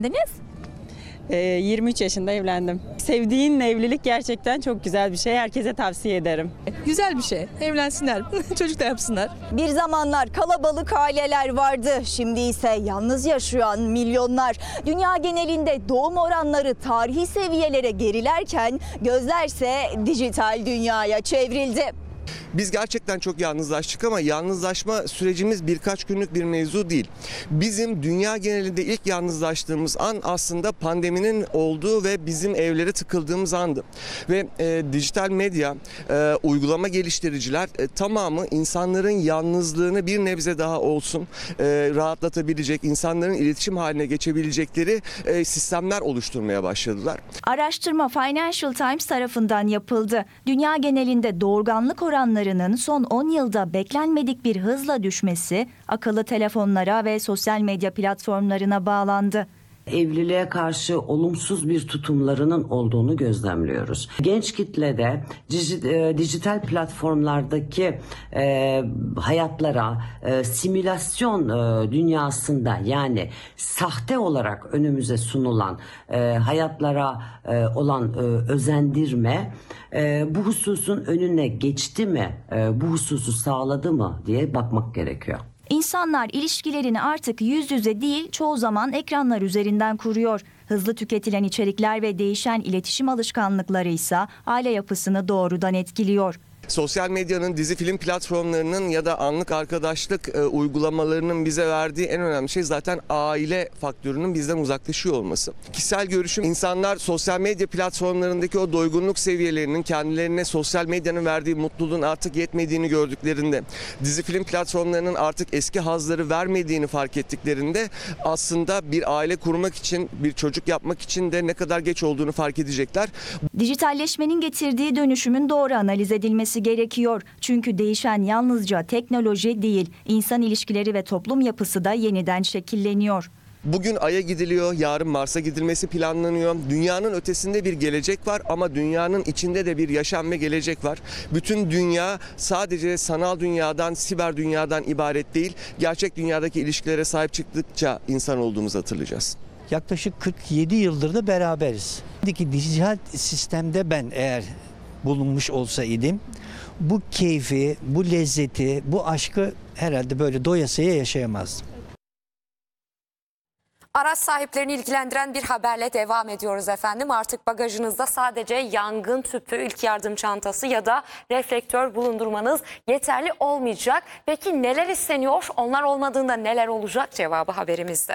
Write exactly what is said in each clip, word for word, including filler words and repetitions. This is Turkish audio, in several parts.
Deniz? Ee, yirmi üç yaşında evlendim. Sevdiğinle evlilik gerçekten çok güzel bir şey. Herkese tavsiye ederim. Güzel bir şey. Evlensinler, çocuk da yapsınlar. Bir zamanlar kalabalık aileler vardı. Şimdi ise yalnız yaşayan milyonlar. Dünya genelinde doğum oranları tarihi seviyelere gerilerken gözlerse dijital dünyaya çevrildi. Biz gerçekten çok yalnızlaştık ama yalnızlaşma sürecimiz birkaç günlük bir mevzu değil. Bizim dünya genelinde ilk yalnızlaştığımız an aslında pandeminin olduğu ve bizim evlere tıkıldığımız andı. Ve e, dijital medya, e, uygulama geliştiriciler e, tamamı insanların yalnızlığını bir nebze daha olsun e, rahatlatabilecek, insanların iletişim haline geçebilecekleri e, sistemler oluşturmaya başladılar. Araştırma Financial Times tarafından yapıldı. Dünya genelinde doğurganlık oranlarının son on yılda beklenmedik bir hızla düşmesi akıllı telefonlara ve sosyal medya platformlarına bağlandı. Evliliğe karşı olumsuz bir tutumlarının olduğunu gözlemliyoruz. Genç kitlede dijital platformlardaki e, hayatlara e, simülasyon e, dünyasında, yani sahte olarak önümüze sunulan e, hayatlara e, olan e, özendirme e, bu hususun önüne geçti mi, e, bu hususu sağladı mı diye bakmak gerekiyor. İnsanlar ilişkilerini artık yüz yüze değil, çoğu zaman ekranlar üzerinden kuruyor. Hızlı tüketilen içerikler ve değişen iletişim alışkanlıkları ise aile yapısını doğrudan etkiliyor. Sosyal medyanın, dizi film platformlarının ya da anlık arkadaşlık e, uygulamalarının bize verdiği en önemli şey zaten aile faktörünün bizden uzaklaşıyor olması. Kişisel görüşüm, insanlar sosyal medya platformlarındaki o doygunluk seviyelerinin kendilerine sosyal medyanın verdiği mutluluğun artık yetmediğini gördüklerinde, dizi film platformlarının artık eski hazları vermediğini fark ettiklerinde aslında bir aile kurmak için, bir çocuk yapmak için de ne kadar geç olduğunu fark edecekler. Dijitalleşmenin getirdiği dönüşümün doğru analiz edilmesi gerekiyor. Çünkü değişen yalnızca teknoloji değil, insan ilişkileri ve toplum yapısı da yeniden şekilleniyor. Bugün Ay'a gidiliyor, yarın Mars'a gidilmesi planlanıyor. Dünyanın ötesinde bir gelecek var ama dünyanın içinde de bir yaşam ve gelecek var. Bütün dünya sadece sanal dünyadan, siber dünyadan ibaret değil. Gerçek dünyadaki ilişkilere sahip çıktıkça insan olduğumuzu hatırlayacağız. Yaklaşık kırk yedi yıldır da beraberiz. Şimdiki dijital sistemde ben eğer bulunmuş olsaydım, bu keyfi, bu lezzeti, bu aşkı herhalde böyle doyasıya yaşayamazdım. Araç sahiplerini ilgilendiren bir haberle devam ediyoruz efendim. Artık bagajınızda sadece yangın tüpü, ilk yardım çantası ya da reflektör bulundurmanız yeterli olmayacak. Peki neler isteniyor? Onlar olmadığında neler olacak? Cevabı haberimizde.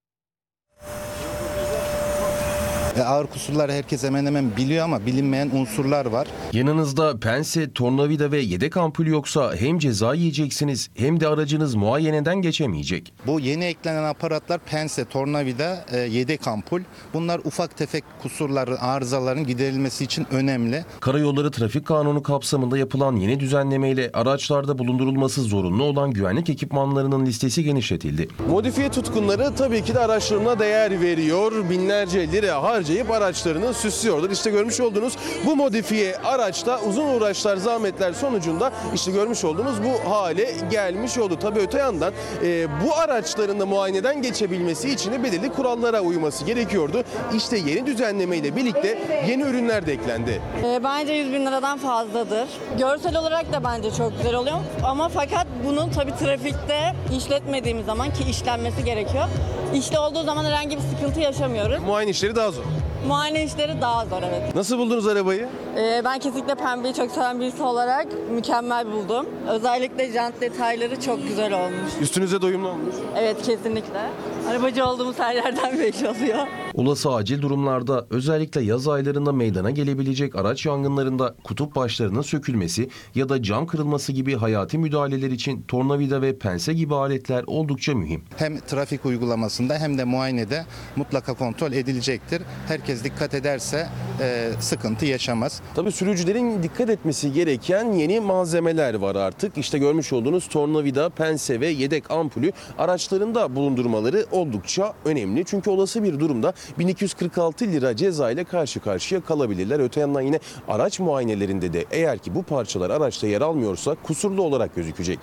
Ağır kusurları herkes hemen hemen biliyor ama bilinmeyen unsurlar var. Yanınızda pense, tornavida ve yedek ampul yoksa hem ceza yiyeceksiniz hem de aracınız muayeneden geçemeyecek. Bu yeni eklenen aparatlar pense, tornavida, yedek ampul. Bunlar ufak tefek kusurların, arızaların giderilmesi için önemli. Karayolları Trafik Kanunu kapsamında yapılan yeni düzenlemeyle araçlarda bulundurulması zorunlu olan güvenlik ekipmanlarının listesi genişletildi. Modifiye tutkunları tabii ki de araçlarına değer veriyor. Binlerce lira harcayıp araçlarını süslüyorlar. İşte görmüş olduğunuz bu modifiye araçta uzun uğraşlar, zahmetler sonucunda işte görmüş olduğunuz bu hale gelmiş oldu. Tabii öte yandan e, bu araçların da muayeneden geçebilmesi için de belirli kurallara uyması gerekiyordu. İşte yeni düzenleme ile birlikte yeni ürünler de eklendi. E, bence yüz bin liradan fazladır. Görsel olarak da bence çok güzel oluyor. Ama fakat bunun tabii trafikte işletmediğimiz zaman, ki işlenmesi gerekiyor, İşte olduğu zaman herhangi bir sıkıntı yaşamıyoruz. Muayene işleri daha zor. Muayene işleri daha zor, evet. Nasıl buldunuz arabayı? Ee, ben kesinlikle pembeyi çok seven birisi olarak mükemmel buldum. Özellikle jant detayları çok güzel olmuş. Üstünüze doyumlu olmuş. Evet, kesinlikle. Arabacı olduğumuz her yerden belli oluyor. Olası acil durumlarda, özellikle yaz aylarında meydana gelebilecek araç yangınlarında kutup başlarının sökülmesi ya da cam kırılması gibi hayati müdahaleler için tornavida ve pense gibi aletler oldukça mühim. Hem trafik uygulamasında hem de muayenede mutlaka kontrol edilecektir. Herkes dikkat ederse e, sıkıntı yaşamaz. Tabii sürücülerin dikkat etmesi gereken yeni malzemeler var artık. İşte görmüş olduğunuz tornavida, pense ve yedek ampulü araçlarında bulundurmaları oldukça önemli. Çünkü olası bir durumda bin iki yüz kırk altı lira ceza ile karşı karşıya kalabilirler. Öte yandan yine araç muayenelerinde de eğer ki bu parçalar araçta yer almıyorsa kusurlu olarak gözükecek.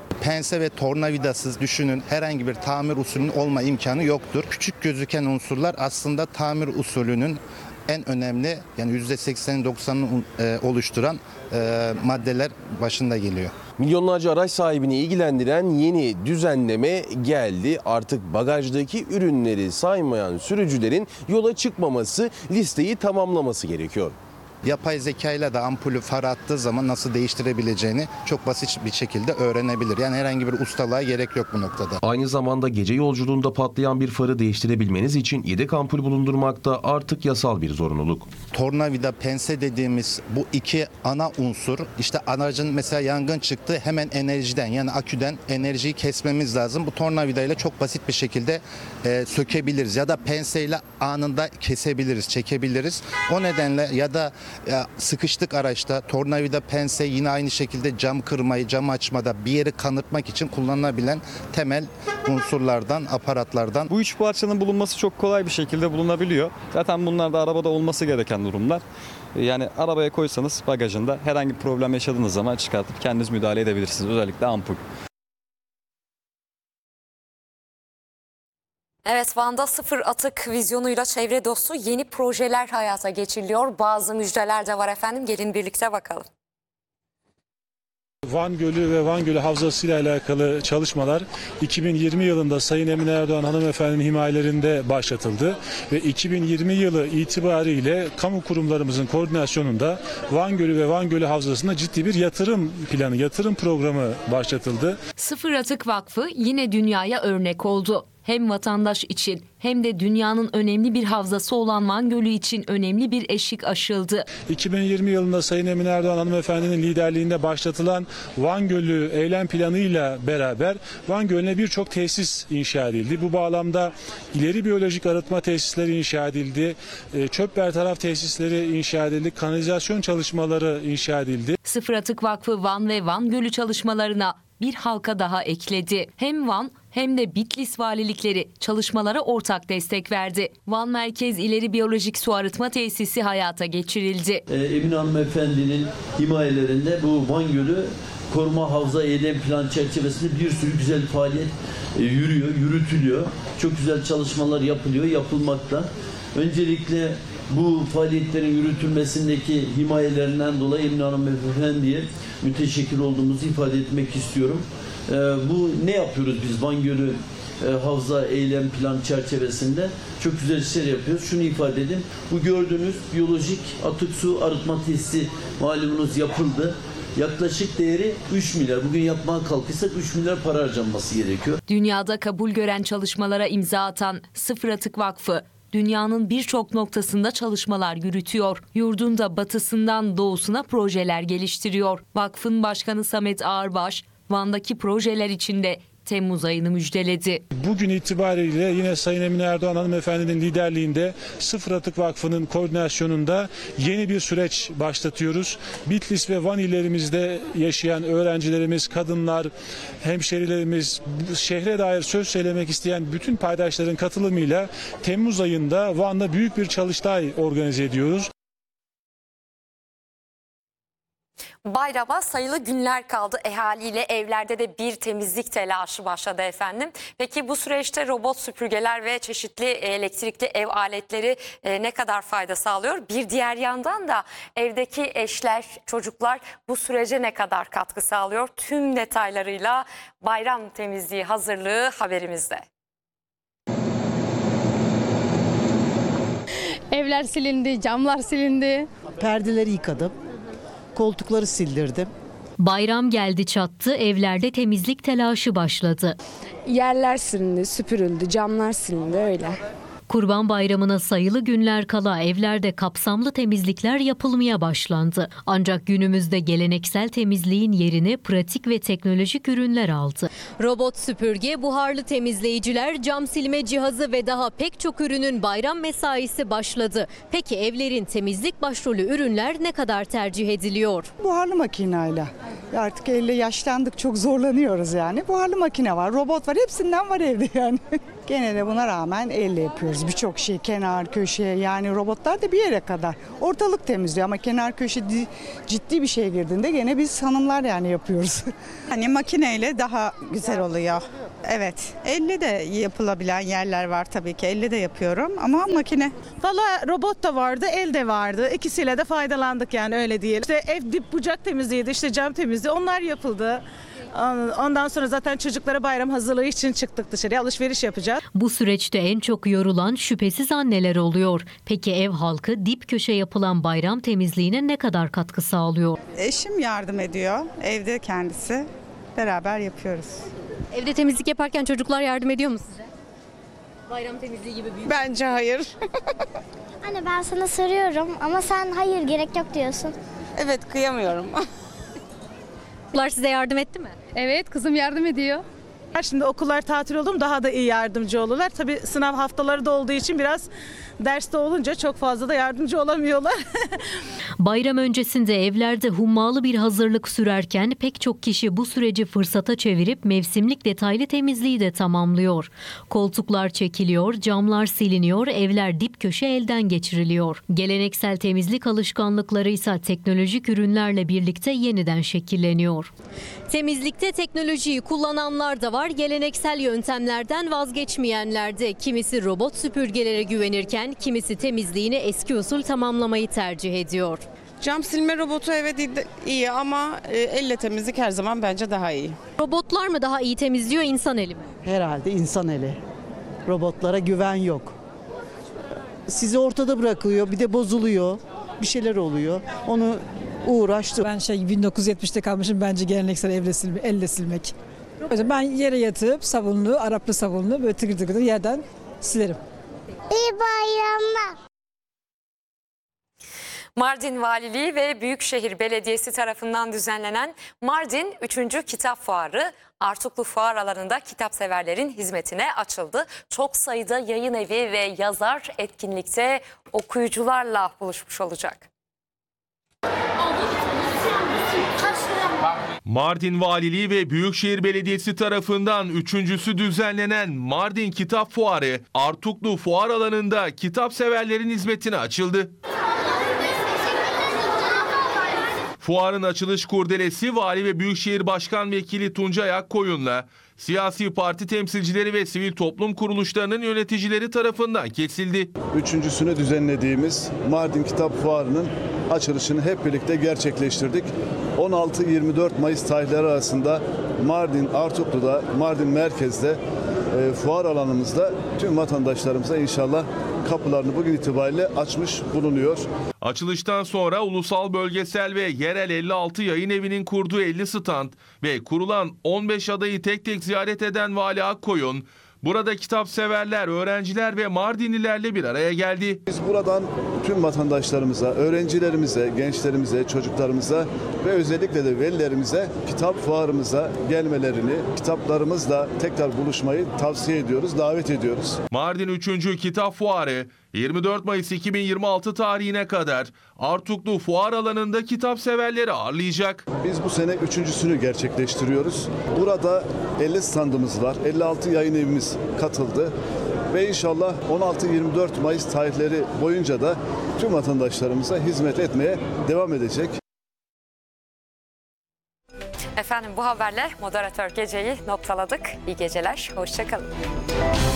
Pense ve tornavidasız düşünün, herhangi bir tamir usulünün olma imkanı yoktur. Küçük gözüken unsurlar aslında tamir usulünün en önemli, yani yüzde seksen doksanını oluşturan e, maddeler başında geliyor. Milyonlarca araç sahibini ilgilendiren yeni düzenleme geldi. Artık bagajdaki ürünleri saymayan sürücülerin yola çıkmaması, listeyi tamamlaması gerekiyor. Yapay zekayla da ampulü far attığı zaman nasıl değiştirebileceğini çok basit bir şekilde öğrenebilir. Yani herhangi bir ustalığa gerek yok bu noktada. Aynı zamanda gece yolculuğunda patlayan bir farı değiştirebilmeniz için yedek ampul bulundurmak da artık yasal bir zorunluluk. Tornavida, pense dediğimiz bu iki ana unsur, işte aracın mesela yangın çıktı, hemen enerjiden, yani aküden enerjiyi kesmemiz lazım. Bu tornavidayla çok basit bir şekilde e, sökebiliriz ya da penseyle anında kesebiliriz, çekebiliriz. O nedenle ya da ya sıkıştık araçta, tornavida, pense yine aynı şekilde cam kırmayı, cam açmada bir yeri kanırtmak için kullanılabilen temel unsurlardan, aparatlardan. Bu üç parçanın bulunması çok kolay bir şekilde bulunabiliyor. Zaten bunlar da arabada olması gereken durumlar. Yani arabaya koysanız bagajında herhangi bir problem yaşadığınız zaman çıkartıp kendiniz müdahale edebilirsiniz. Özellikle ampul. Evet, Van'da sıfır atık vizyonuyla çevre dostu yeni projeler hayata geçiriliyor. Bazı müjdeler de var efendim. Gelin birlikte bakalım. Van Gölü ve Van Gölü Havzası ile alakalı çalışmalar iki bin yirmi yılında Sayın Emine Erdoğan hanımefendinin himayelerinde başlatıldı ve iki bin yirmi yılı itibariyle kamu kurumlarımızın koordinasyonunda Van Gölü ve Van Gölü Havzası'nda ciddi bir yatırım planı, yatırım programı başlatıldı. Sıfır Atık Vakfı yine dünyaya örnek oldu. Hem vatandaş için hem de dünyanın önemli bir havzası olan Van Gölü için önemli bir eşik aşıldı. iki bin yirmi yılında Sayın Emine Erdoğan hanımefendinin liderliğinde başlatılan Van Gölü eylem planıyla beraber Van Gölü'ne birçok tesis inşa edildi. Bu bağlamda ileri biyolojik arıtma tesisleri inşa edildi, çöp bertaraf tesisleri inşa edildi, kanalizasyon çalışmaları inşa edildi. Sıfır Atık Vakfı Van ve Van Gölü çalışmalarına bir halka daha ekledi. Hem Van hem de Bitlis valilikleri çalışmalara ortak destek verdi. Van Merkez İleri Biyolojik Su Arıtma Tesisi hayata geçirildi. Ee, Emine Hanımefendi'nin himayelerinde bu Van Gölü koruma havza eylem plan çerçevesinde bir sürü güzel faaliyet e, yürüyor, yürütülüyor. Çok güzel çalışmalar yapılıyor, yapılmakta. Öncelikle bu faaliyetlerin yürütülmesindeki himayelerinden dolayı Emine Hanımefendi'ye müteşekkir olduğumuzu ifade etmek istiyorum. Ee, bu ne yapıyoruz biz Van Gölü e, Havza Eylem Plan çerçevesinde? Çok güzel işler yapıyoruz. Şunu ifade edeyim. Bu gördüğünüz biyolojik atık su arıtma tesisi malumunuz yapıldı. Yaklaşık değeri üç milyar. Bugün yapmaya kalkırsak üç milyar para harcanması gerekiyor. Dünyada kabul gören çalışmalara imza atan Sıfır Atık Vakfı dünyanın birçok noktasında çalışmalar yürütüyor. Yurdun da batısından doğusuna projeler geliştiriyor. Vakfın başkanı Samet Ağırbaş, Van'daki projeler içinde Temmuz ayını müjdeledi. Bugün itibariyle yine Sayın Emine Erdoğan hanımefendinin liderliğinde Sıfır Atık Vakfı'nın koordinasyonunda yeni bir süreç başlatıyoruz. Bitlis ve Van illerimizde yaşayan öğrencilerimiz, kadınlar, hemşerilerimiz, şehre dair söz söylemek isteyen bütün paydaşların katılımıyla Temmuz ayında Van'da büyük bir çalıştay organize ediyoruz. Bayrama sayılı günler kaldı. Ehaliyle evlerde de bir temizlik telaşı başladı efendim. Peki bu süreçte robot süpürgeler ve çeşitli elektrikli ev aletleri ne kadar fayda sağlıyor? Bir diğer yandan da evdeki eşler, çocuklar bu sürece ne kadar katkı sağlıyor? Tüm detaylarıyla bayram temizliği hazırlığı haberimizde. Evler silindi, camlar silindi. Perdeleri yıkadım. Koltukları sildirdim. Bayram geldi çattı, evlerde temizlik telaşı başladı. Yerler silindi, süpürüldü, camlar silindi öyle. Kurban Bayramı'na sayılı günler kala evlerde kapsamlı temizlikler yapılmaya başlandı. Ancak günümüzde geleneksel temizliğin yerini pratik ve teknolojik ürünler aldı. Robot süpürge, buharlı temizleyiciler, cam silme cihazı ve daha pek çok ürünün bayram mesaisi başladı. Peki evlerin temizlik başrolü ürünler ne kadar tercih ediliyor? Buharlı makineyle. Artık elle yaşlandık, çok zorlanıyoruz yani. Buharlı makine var, robot var, hepsinden var evde yani. Gene de buna rağmen elle yapıyoruz birçok şey, kenar köşe, yani robotlar da bir yere kadar ortalık temizliyor ama kenar köşe di- ciddi bir şey girdiğinde gene biz hanımlar yani yapıyoruz. Hani makineyle daha güzel oluyor. Evet, elle de yapılabilen yerler var tabii ki. Elle de yapıyorum ama makine. Valla robot da vardı, el de vardı. İkisiyle de faydalandık yani, öyle diyelim. İşte ev dip bucak temizliğiydi, işte cam temizliği, onlar yapıldı. Ondan sonra zaten çocuklara bayram hazırlığı için çıktık dışarıya, alışveriş yapacağız. Bu süreçte en çok yorulan şüphesiz anneler oluyor. Peki ev halkı dip köşe yapılan bayram temizliğine ne kadar katkı sağlıyor? Eşim yardım ediyor. Evde kendisi. Beraber yapıyoruz. Evde temizlik yaparken çocuklar yardım ediyor mu size? Bayram temizliği gibi büyük. Bence hayır. Anne ben sana soruyorum ama sen hayır gerek yok diyorsun. Evet, kıyamıyorum. Çocuklar size yardım etti mi? Evet, kızım yardım ediyor. Şimdi okullar tatil oldu mu daha da iyi yardımcı olurlar. Tabii sınav haftaları da olduğu için biraz derste olunca çok fazla da yardımcı olamıyorlar. Bayram öncesinde evlerde hummalı bir hazırlık sürerken pek çok kişi bu süreci fırsata çevirip mevsimlik detaylı temizliği de tamamlıyor. Koltuklar çekiliyor, camlar siliniyor, evler dip köşe elden geçiriliyor. Geleneksel temizlik alışkanlıkları ise teknolojik ürünlerle birlikte yeniden şekilleniyor. Temizlikte teknolojiyi kullananlar da var, geleneksel yöntemlerden vazgeçmeyenler de. Kimisi robot süpürgelere güvenirken kimisi temizliğini eski usul tamamlamayı tercih ediyor. Cam silme robotu evet iyi ama elle temizlik her zaman bence daha iyi. Robotlar mı daha iyi temizliyor, insan eli mi? Herhalde insan eli. Robotlara güven yok. Sizi ortada bırakıyor, bir de bozuluyor, bir şeyler oluyor. Onu uğraştı. Ben şey bin dokuz yüz yetmişte kalmışım, bence geleneksel elle silmek. Elle silmek. Ben yere yatıp sabunlu, Araplı sabunlu böyle tıkır tıkır yerden silerim. İyi bayramlar. Mardin Valiliği ve Büyükşehir Belediyesi tarafından düzenlenen Mardin üçüncü Kitap Fuarı Artuklu Fuar alanında kitapseverlerin hizmetine açıldı. Çok sayıda yayın evi ve yazar etkinlikte okuyucularla buluşmuş olacak. Mardin Valiliği ve Büyükşehir Belediyesi tarafından üçüncüsü düzenlenen Mardin Kitap Fuarı Artuklu Fuar alanında kitapseverlerin hizmetine açıldı. Fuarın açılış kurdelesi Vali ve Büyükşehir Başkan Vekili Tuncay Akkoyun'la siyasi parti temsilcileri ve sivil toplum kuruluşlarının yöneticileri tarafından kesildi. Üçüncüsünü düzenlediğimiz Mardin Kitap Fuarı'nın açılışını hep birlikte gerçekleştirdik. on altı yirmi dört Mayıs tarihleri arasında Mardin Artuklu'da, Mardin merkezde, e, fuar alanımızda tüm vatandaşlarımıza inşallah kapılarını bugün itibariyle açmış bulunuyor. Açılıştan sonra ulusal, bölgesel ve yerel elli altı yayın evinin kurduğu elli stand ve kurulan on beş adayı tek tek ziyaret eden Vali Akkoyun, burada kitapseverler, öğrenciler ve Mardinlilerle bir araya geldi. Biz buradan tüm vatandaşlarımıza, öğrencilerimize, gençlerimize, çocuklarımıza ve özellikle de velilerimize kitap fuarımıza gelmelerini, kitaplarımızla tekrar buluşmayı tavsiye ediyoruz, davet ediyoruz. Mardin üçüncü Kitap Fuarı yirmi dört Mayıs iki bin yirmi altı tarihine kadar Artuklu Fuar alanında kitapseverleri ağırlayacak. Biz bu sene üçüncüsünü gerçekleştiriyoruz. Burada elli standımız var, elli altı yayın evimiz katıldı. Ve inşallah on altı yirmi dört Mayıs tarihleri boyunca da tüm vatandaşlarımıza hizmet etmeye devam edecek. Efendim bu haberle moderatör geceyi noktaladık. İyi geceler, hoşça kalın.